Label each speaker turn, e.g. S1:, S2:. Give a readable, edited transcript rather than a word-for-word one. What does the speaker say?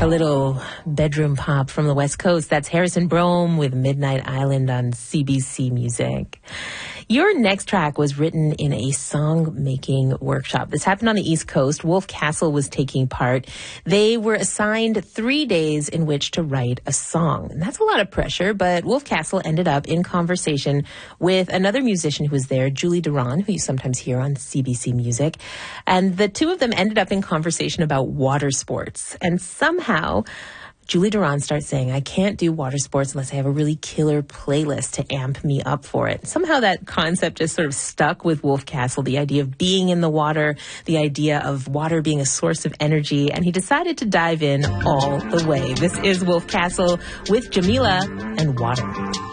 S1: A little bedroom pop from the West Coast. That's Harrison Brome with Midnight Island on CBC Music. Your next track was written in a song-making workshop. This happened on the East Coast. Wolf Castle was taking part. They were assigned 3 days in which to write a song. And that's a lot of pressure, but Wolf Castle ended up in conversation with another musician who was there, Julie Duran, who you sometimes hear on CBC Music. And the two of them ended up in conversation about water sports. And somehow Julie Duran starts saying, I can't do water sports unless I have a really killer playlist to amp me up for it. Somehow that concept just sort of stuck with Wolf Castle, the idea of being in the water, the idea of water being a source of energy, and he decided to dive in all the way. This is Wolf Castle with Jamila and Water.